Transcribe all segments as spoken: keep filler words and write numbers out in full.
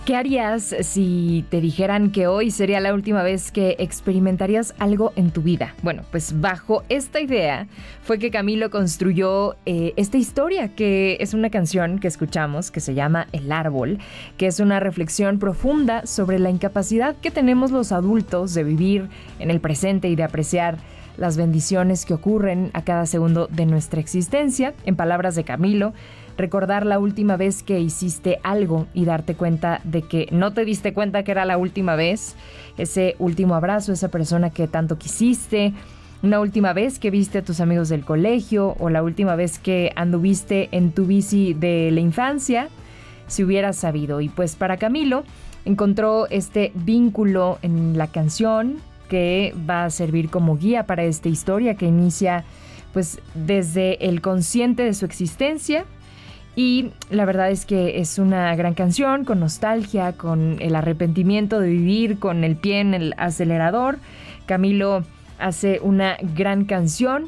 ¿Qué harías si te dijeran que hoy sería la última vez que experimentarías algo en tu vida? Bueno, pues bajo esta idea fue que Camilo construyó eh, esta historia, que es una canción que escuchamos que se llama El Árbol, que es una reflexión profunda sobre la incapacidad que tenemos los adultos de vivir en el presente y de apreciar las bendiciones que ocurren a cada segundo de nuestra existencia. En palabras de Camilo, recordar la última vez que hiciste algo y darte cuenta de que no te diste cuenta que era la última vez, ese último abrazo, esa persona que tanto quisiste, una última vez que viste a tus amigos del colegio o la última vez que anduviste en tu bici de la infancia, si hubieras sabido. Y pues para Camilo encontró este vínculo en la canción que va a servir como guía para esta historia que inicia pues desde el consciente de su existencia. Y la verdad es que es una gran canción con nostalgia, con el arrepentimiento de vivir con el pie en el acelerador. Camilo hace una gran canción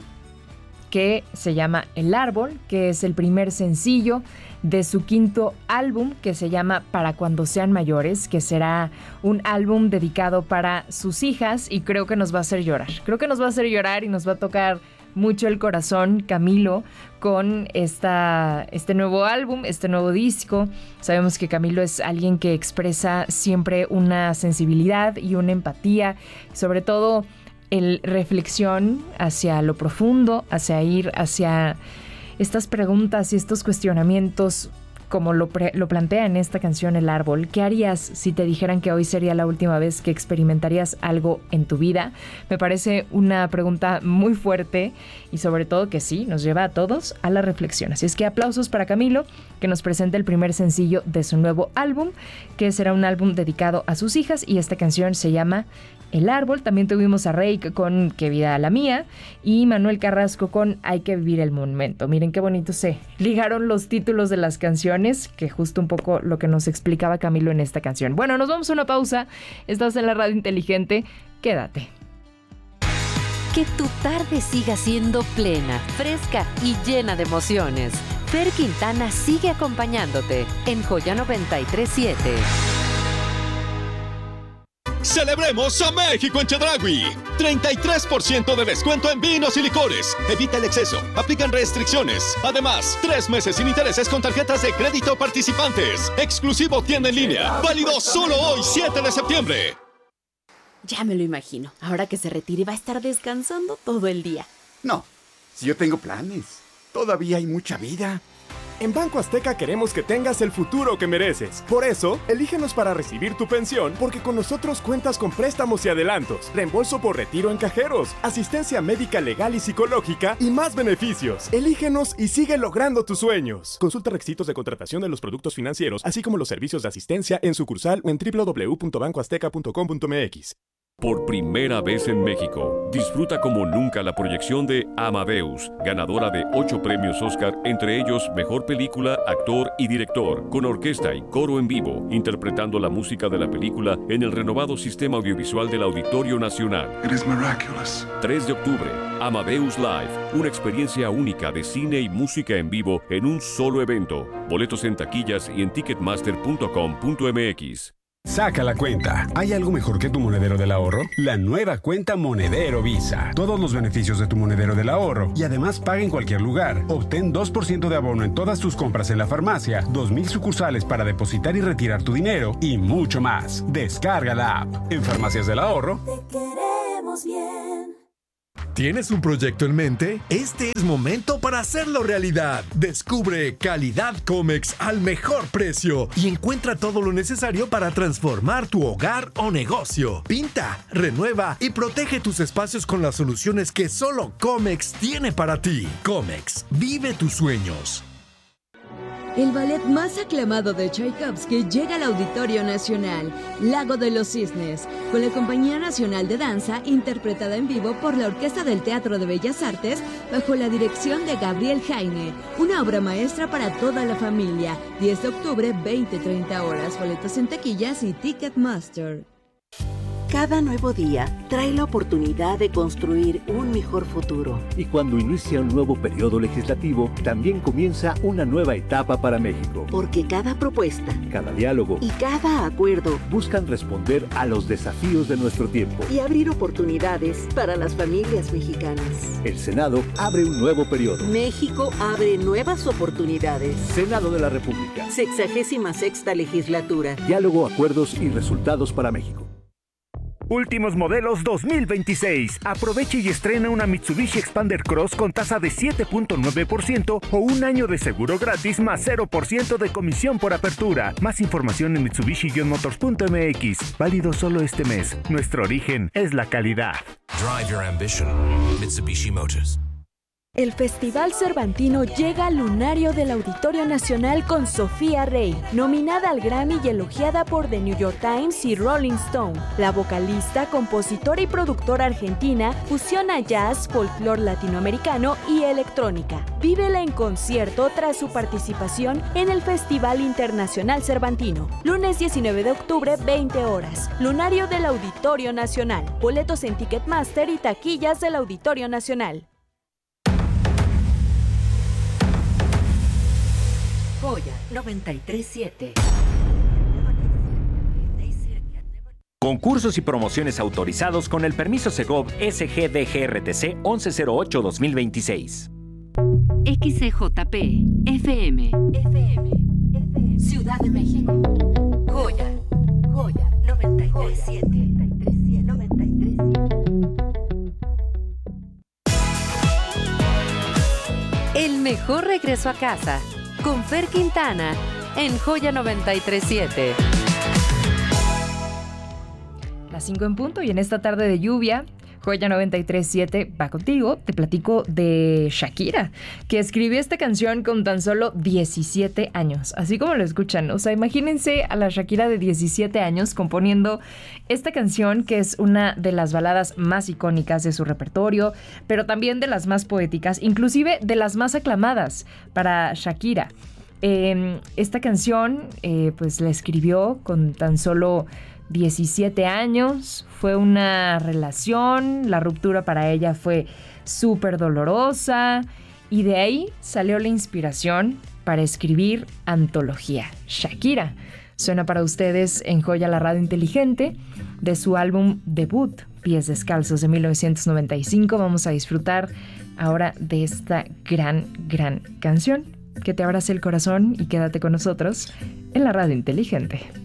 que se llama El Árbol, que es el primer sencillo de su quinto álbum, que se llama Para Cuando Sean Mayores, que será un álbum dedicado para sus hijas, y creo que nos va a hacer llorar. Creo que nos va a hacer llorar y nos va a tocar mucho el corazón, Camilo, con esta, este nuevo álbum, este nuevo disco. Sabemos que Camilo es alguien que expresa siempre una sensibilidad y una empatía, sobre todo el reflexión hacia lo profundo, hacia ir hacia estas preguntas y estos cuestionamientos, como lo, pre- lo plantea en esta canción El Árbol. ¿Qué harías si te dijeran que hoy sería la última vez que experimentarías algo en tu vida? Me parece una pregunta muy fuerte y sobre todo que sí, nos lleva a todos a la reflexión. Así es que aplausos para Camilo, que nos presenta el primer sencillo de su nuevo álbum, que será un álbum dedicado a sus hijas, y esta canción se llama El Árbol. También tuvimos a Reik con Qué Vida la Mía y Manuel Carrasco con Hay que Vivir el Momento. Miren qué bonito se ligaron los títulos de las canciones, que justo un poco lo que nos explicaba Camilo en esta canción. Bueno, nos vamos a una pausa. Estás en la Radio Inteligente. Quédate. Que tu tarde siga siendo plena, fresca y llena de emociones. Fer Quintana sigue acompañándote en Joya noventa y tres punto siete. ¡Celebremos a México en Chedraui! treinta y tres por ciento de descuento en vinos y licores. Evita el exceso. Aplican restricciones. Además, tres meses sin intereses con tarjetas de crédito participantes. Exclusivo tienda en línea. Válido solo hoy, siete de septiembre. Ya me lo imagino. Ahora que se retire va a estar descansando todo el día. No, si yo tengo planes. Todavía hay mucha vida. En Banco Azteca queremos que tengas el futuro que mereces. Por eso, elígenos para recibir tu pensión, porque con nosotros cuentas con préstamos y adelantos, reembolso por retiro en cajeros, asistencia médica legal y psicológica y más beneficios. Elígenos y sigue logrando tus sueños. Consulta requisitos de contratación de los productos financieros, así como los servicios de asistencia en sucursal o en doble u doble u doble u punto banco azteca punto com punto m x. Por primera vez en México, disfruta como nunca la proyección de Amadeus, ganadora de ocho premios Oscar, entre ellos Mejor Película, Actor y Director, con orquesta y coro en vivo, interpretando la música de la película en el renovado sistema audiovisual del Auditorio Nacional. It is miraculous. tres de octubre, Amadeus Live, una experiencia única de cine y música en vivo en un solo evento. Boletos en taquillas y en ticketmaster punto com punto m x. Saca la cuenta. ¿Hay algo mejor que tu monedero del ahorro? La nueva cuenta Monedero Visa. Todos los beneficios de tu monedero del ahorro y además paga en cualquier lugar. Obtén dos por ciento de abono en todas tus compras en la farmacia, dos mil sucursales para depositar y retirar tu dinero y mucho más. Descarga la app. En Farmacias del Ahorro. Te queremos bien. ¿Tienes un proyecto en mente? Este es momento para hacerlo realidad. Descubre Calidad Comex al mejor precio y encuentra todo lo necesario para transformar tu hogar o negocio. Pinta, renueva y protege tus espacios con las soluciones que solo Comex tiene para ti. Comex, vive tus sueños. El ballet más aclamado de Tchaikovsky llega al Auditorio Nacional, Lago de los Cisnes, con la Compañía Nacional de Danza, interpretada en vivo por la Orquesta del Teatro de Bellas Artes, bajo la dirección de Gabriel Jaime. Una obra maestra para toda la familia. diez de octubre, veinte a treinta horas. Boletos en taquillas y Ticketmaster. Cada nuevo día trae la oportunidad de construir un mejor futuro. Y cuando inicia un nuevo periodo legislativo, también comienza una nueva etapa para México. Porque cada propuesta, cada diálogo y cada acuerdo buscan responder a los desafíos de nuestro tiempo y abrir oportunidades para las familias mexicanas. El Senado abre un nuevo periodo. México abre nuevas oportunidades. Senado de la República. Sexagésima sexta legislatura. Diálogo, acuerdos y resultados para México. Últimos modelos dos mil veintiséis. Aproveche y estrena una Mitsubishi Expander Cross con tasa de siete punto nueve por ciento o un año de seguro gratis más cero por ciento de comisión por apertura. Más información en mitsubishi motors punto m x. Válido solo este mes. Nuestro origen es la calidad. Drive your ambition. Mitsubishi Motors. El Festival Cervantino llega al lunario del Auditorio Nacional con Sofía Rey, nominada al Grammy y elogiada por The New York Times y Rolling Stone. La vocalista, compositora y productora argentina fusiona jazz, folclore latinoamericano y electrónica. Vívela en concierto tras su participación en el Festival Internacional Cervantino. Lunes diecinueve de octubre, veinte horas. Lunario del Auditorio Nacional. Boletos en Ticketmaster y taquillas del Auditorio Nacional. Joya noventa y tres siete. Concursos y promociones autorizados con el permiso Segov S G D G R T C once cero ocho dos mil veintiséis. X C J P F M F M Ciudad de México. Joya Joya noventa y tres siete. El mejor regreso a casa con Fer Quintana en Joya noventa y tres siete. Las cinco en punto y en esta tarde de lluvia, Joya noventa y tres siete va contigo. Te platico de Shakira, que escribió esta canción con tan solo diecisiete años. Así como lo escuchan, o sea, imagínense a la Shakira de diecisiete años componiendo esta canción, que es una de las baladas más icónicas de su repertorio, pero también de las más poéticas, inclusive de las más aclamadas para Shakira. Eh, esta canción, eh, pues la escribió con tan solo diecisiete años. Fue una relación, la ruptura para ella fue súper dolorosa y de ahí salió la inspiración para escribir Antología. Shakira suena para ustedes en Joya, la radio inteligente, de su álbum debut Pies Descalzos de mil novecientos noventa y cinco. Vamos a disfrutar ahora de esta gran, gran canción. Que te abrace el corazón y quédate con nosotros en la radio inteligente.